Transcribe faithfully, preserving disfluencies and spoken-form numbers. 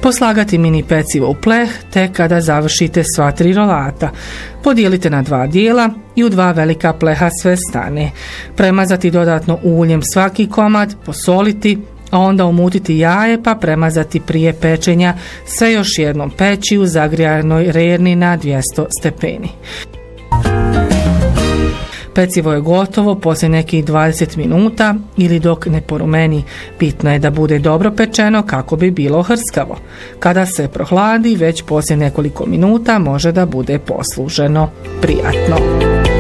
Poslagati mini pecivo u pleh, te kada završite sva tri rolata, podijelite na dva dijela i u dva velika pleha sve stane. Premazati dodatno uljem svaki komad, posoliti, a onda umutiti jaje pa premazati prije pečenja, sve još jednom peći u zagrijanoj rerni na dvjesto stepeni. Pecivo je gotovo poslije nekih dvadeset minuta ili dok ne porumeni. Bitno je da bude dobro pečeno kako bi bilo hrskavo. Kada se prohladi, već poslije nekoliko minuta može da bude posluženo. Prijatno!